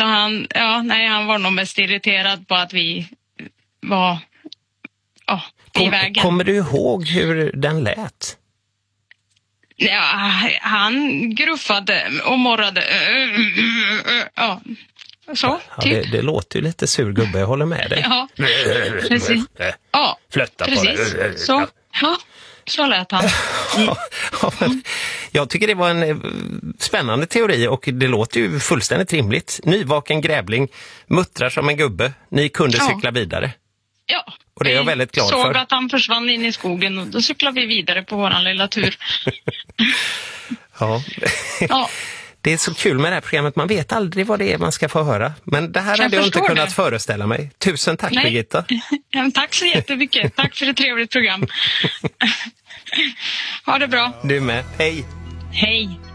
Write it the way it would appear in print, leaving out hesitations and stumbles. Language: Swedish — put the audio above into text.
Så han var nog mest irriterad på att vi var i vägen. Kommer du ihåg hur den lät? Ja, han gruffade och morrade. Ja, så. Ja, typ. det låter ju lite surgubbe, jag håller med dig. Ja, precis. Ja, flötta precis. på det. Så, ja, så lät han. Jag tycker det var en spännande teori och det låter ju fullständigt rimligt. Nyvaken grävling, muttrar som en gubbe. Ni kunde cykla vidare. Ja, och det är jag väldigt glad såg för. att han försvann in i skogen och då cyklade vi vidare på våran lilla tur. Ja. Det är så kul med det här programmet. Man vet aldrig vad det är man ska få höra. Men det här hade jag inte kunnat föreställa mig. Tusen tack, Birgitta. Tack så jättemycket. Tack för ett trevligt program. Ha det bra. Du med. Hej. Hej.